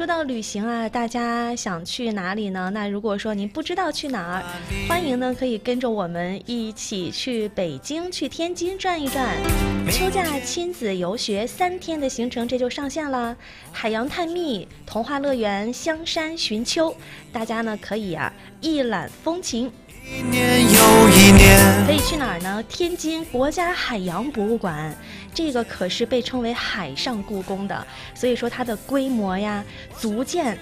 说到旅行啊，大家想去哪里呢？那如果说您不知道去哪儿，欢迎呢可以跟着我们一起去北京、去天津转一转。秋假亲子游学3天的行程这就上线了，海洋探秘、童话乐园、香山寻秋，大家呢可以一览风情。 一年又一年， 可以去哪儿呢？天津国家海洋博物馆，这个可是被称为海上故宫的，所以说它的规模呀、足见